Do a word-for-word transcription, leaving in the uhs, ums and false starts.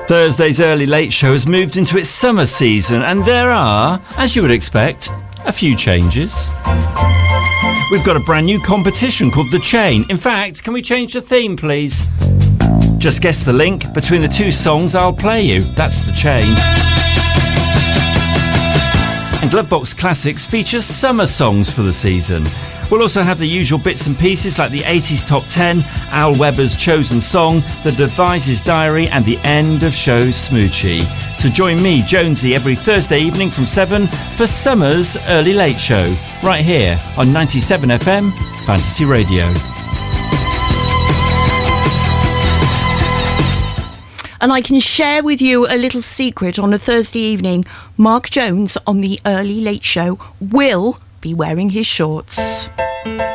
Thursday's Early Late Show has moved into its summer season, and there are, as you would expect, a few changes. We've got a brand new competition called The Chain. In fact, can we change the theme, please? Just guess the link between the two songs I'll play you. That's The Chain. And Glovebox Classics features summer songs for the season. We'll also have the usual bits and pieces like the eighties Top ten, Al Weber's Chosen Song, The Devices Diary and the End of Show Smoochie. So join me, Jonesy, every Thursday evening from seven for summer's Early Late Show, right here on ninety-seven F M Fantasy Radio. And I can share with you a little secret. On a Thursday evening, Mark Jones on the Early Late Show will be wearing his shorts.